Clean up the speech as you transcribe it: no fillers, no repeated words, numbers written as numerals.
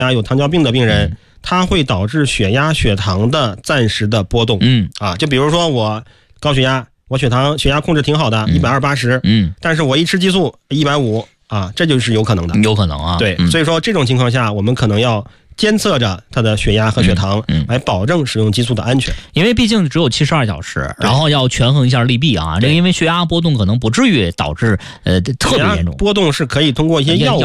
有糖尿病的病人，它会导致血压、血糖的暂时的波动。就比如说我高血压，我血压控制挺好的，120/80，但是我一吃激素150啊，这就是有可能的。 有可能啊。 对，所以说这种情况下，我们可能要监测着他的血压和血糖，来保证使用激素的安全。 因为毕竟只有72小时，然后要权衡一下利弊啊。这因为血压波动可能不至于导致特别严重， 波动是可以通过一些药物